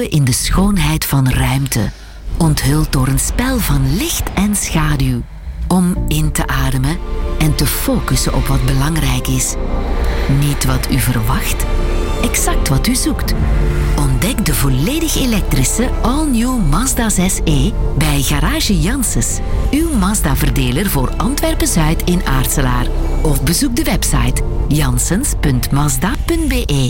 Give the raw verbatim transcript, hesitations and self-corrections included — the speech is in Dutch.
vertoeven in de schoonheid van ruimte, onthuld door een spel van licht en schaduw, om in te ademen en te focussen op wat belangrijk is. Niet wat u verwacht, exact wat u zoekt. Ontdek de volledig elektrische all-new Mazda zes e bij Garage Janssens, uw Mazda-verdeler voor Antwerpen-Zuid in Aartselaar. Of bezoek de website janssens punt mazda punt be.